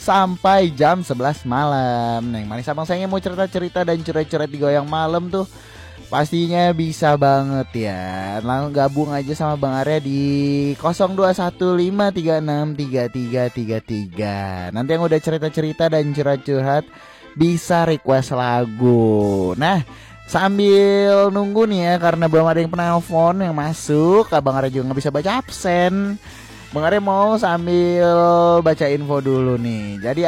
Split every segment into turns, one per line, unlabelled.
sampai jam 11 malam. Nah, yang manis abang sayangnya mau cerita-cerita dan curhat-curhat di goyang malam tuh pastinya bisa banget ya. Langsung gabung aja sama Bang Arya di 0215363333. Nanti yang udah cerita-cerita dan curhat-curhat bisa request lagu. Nah, sambil nunggu nih ya, karena belum ada yang penelpon yang masuk, Abang Arya juga gak bisa baca absen. Bang Arya mau sambil baca info dulu nih. Jadi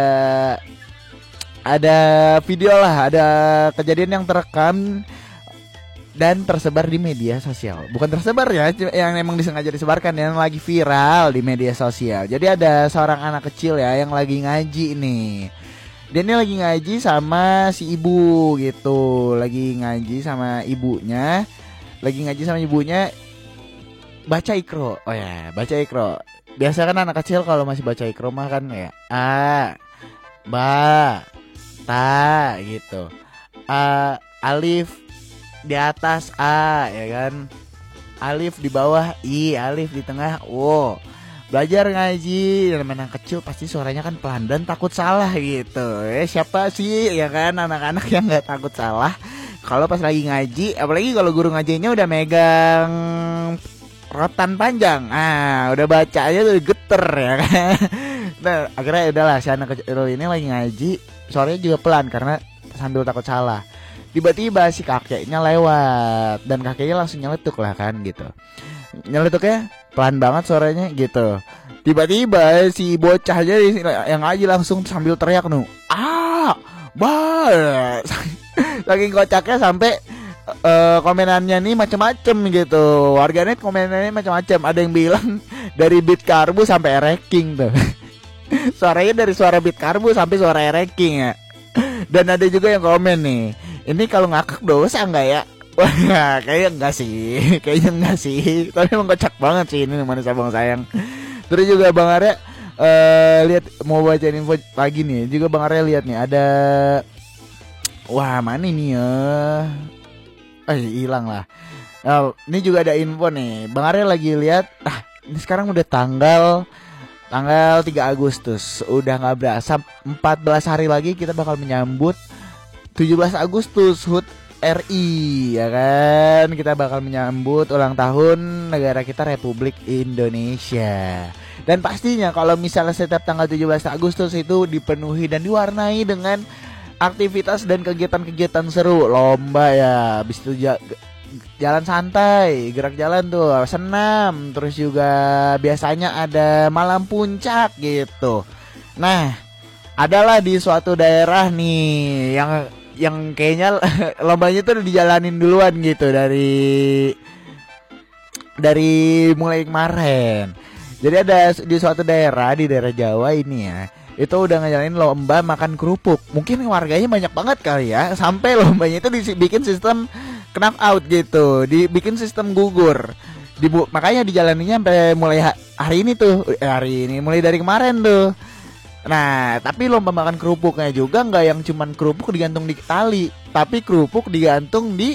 ada video lah, ada kejadian yang terekam dan tersebar di media sosial. Bukan tersebar ya, yang emang disengaja disebarkan, yang lagi viral di media sosial. Jadi ada seorang anak kecil ya yang lagi ngaji nih. Dia ini lagi ngaji sama si ibu gitu. Lagi ngaji sama ibunya. Baca Iqra. Oh ya, baca Iqra. Biasa kan anak kecil kalau masih baca Iqra mah kan ya A, Ba, Ta gitu. Alif di atas A ya kan. Alif di bawah I, alif di tengah O. Belajar ngaji, anak kecil pasti suaranya kan pelan dan takut salah gitu. Siapa sih ya kan anak-anak yang nggak takut salah kalau pas lagi ngaji, apalagi kalau guru ngajinya udah megang rotan panjang, udah baca aja tuh geter ya kan. Nah akhirnya udahlah, si anak kecil ini lagi ngaji, suaranya juga pelan karena sambil takut salah. Tiba-tiba si kakeknya lewat dan kakeknya langsung nyeletuk lah kan gitu. Nyeletuknya pelan banget suaranya gitu. Tiba-tiba si bocah aja yang ngaji langsung sambil teriak saking kocaknya sampai komenannya nih macam-macam gitu. Warganet komenannya macam-macam. Ada yang bilang dari beat karbu sampai ereking tuh. Suaranya dari suara beat karbu sampai suara ereking ya. Dan ada juga yang komen nih, ini kalau ngakak dosa enggak ya? Wah, kayaknya enggak sih. Tapi emang kocak banget sih ini manis abang sayang. Terus juga Bang Arya lihat mau bacain info lagi nih. Juga Bang Arya lihat nih ada, wah mana ini ya? Hilang lah. Nah, ini juga ada info nih. Bang Arya lagi lihat. Ini sekarang udah tanggal 3 Agustus. Udah gak berasa 14 hari lagi kita bakal menyambut 17 Agustus HUT RI ya kan. Kita bakal menyambut ulang tahun negara kita Republik Indonesia. Dan pastinya kalau misalnya setiap tanggal 17 Agustus itu dipenuhi dan diwarnai dengan aktivitas dan kegiatan-kegiatan seru. Lomba ya, habis itu jalan santai, gerak jalan tuh, senam. Terus juga biasanya ada malam puncak gitu. Nah, adalah di suatu daerah nih yang kayaknya lombanya tuh udah dijalanin duluan gitu dari mulai kemarin. Jadi ada di suatu daerah di daerah Jawa ini ya, itu udah ngejalanin lomba makan kerupuk. Mungkin warganya banyak banget kali ya, sampai lombanya itu dibikin sistem knock out gitu, dibikin sistem gugur. Makanya dijalaninya sampai mulai hari ini, mulai dari kemarin tuh. Nah, tapi lomba makan kerupuknya juga nggak yang cuman kerupuk digantung di tali, tapi kerupuk digantung di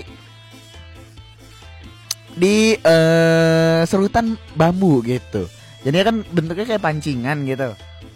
serutan bambu gitu. Jadi kan bentuknya kayak pancingan gitu.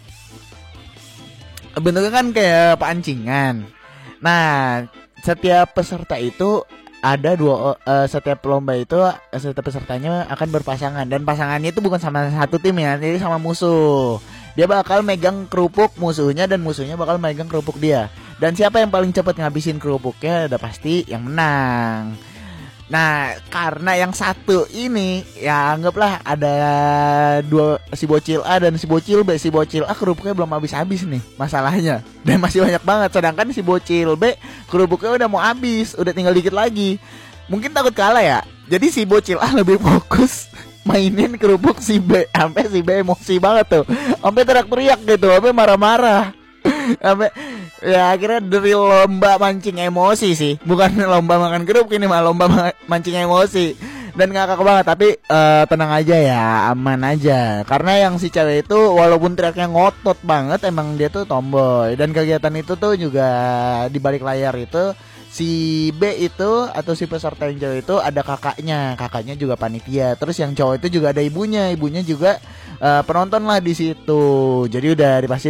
Bentuknya kan kayak pancingan. Nah, setiap peserta itu ada setiap lomba itu setiap pesertanya akan berpasangan, dan pasangannya itu bukan sama satu tim ya, jadi sama musuh. Dia bakal megang kerupuk musuhnya dan musuhnya bakal megang kerupuk dia. Dan siapa yang paling cepat ngabisin kerupuknya udah pasti yang menang. Nah, karena yang satu ini ya anggaplah ada si bocil A dan si bocil B. Si bocil A kerupuknya belum habis-habis nih masalahnya, dan masih banyak banget. Sedangkan si bocil B kerupuknya udah mau habis, udah tinggal dikit lagi. Mungkin takut kalah ya. Jadi si bocil A lebih fokus mainin kerupuk si B, sampai si B emosi banget tuh, sampai teriak-teriak gitu, sampai marah-marah. Sampai ya akhirnya dari lomba mancing emosi sih, bukan lomba makan kerupuk, ini mah lomba mancing emosi. Dan ngakak banget, tapi tenang aja ya, aman aja. Karena yang si cewek itu walaupun teriaknya ngotot banget, emang dia tuh tomboy. Dan kegiatan itu tuh juga di balik layar itu si B itu atau si peserta yang cewek itu ada kakaknya juga panitia. Terus yang cowok itu juga ada ibunya juga penonton lah di situ. Jadi udah dipastiin